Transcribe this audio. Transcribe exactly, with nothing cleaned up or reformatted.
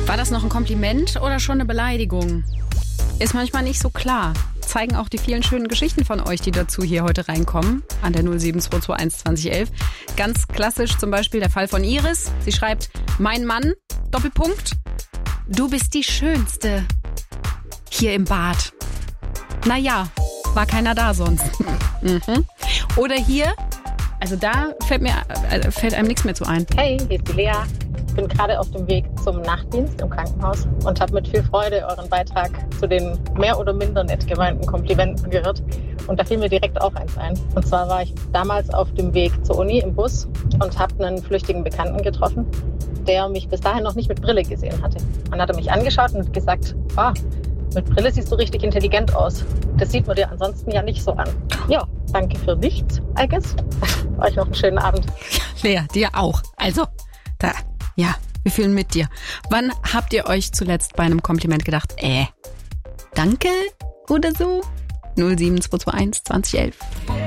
War das noch ein Kompliment oder schon eine Beleidigung? Ist manchmal nicht so klar. Zeigen auch die vielen schönen Geschichten von euch, die dazu hier heute reinkommen, an der null sieben zwei zwei eins zwanzig elf. Ganz klassisch zum Beispiel der Fall von Iris. Sie schreibt, mein Mann, Doppelpunkt, du bist die Schönste hier im Bad. Naja, war keiner da sonst. mhm. Oder hier, also da fällt mir äh, fällt einem nichts mehr zu ein. Hey, hier ist die Lea. Ich bin gerade auf dem Weg zum Nachtdienst im Krankenhaus und habe mit viel Freude euren Beitrag zu den mehr oder minder nett gemeinten Komplimenten gehört. Und da fiel mir direkt auch eins ein. Und zwar war ich damals auf dem Weg zur Uni im Bus und habe einen flüchtigen Bekannten getroffen, der mich bis dahin noch nicht mit Brille gesehen hatte. Dann hat er mich angeschaut und gesagt, ah, mit Brille siehst du richtig intelligent aus. Das sieht man dir ansonsten ja nicht so an. Ja, danke für nichts, I guess. Euch noch einen schönen Abend. Lea, dir auch. Also, da, ja, wir fühlen mit dir. Wann habt ihr euch zuletzt bei einem Kompliment gedacht, äh, danke oder so? null sieben zwei zwei eins zwanzig elf.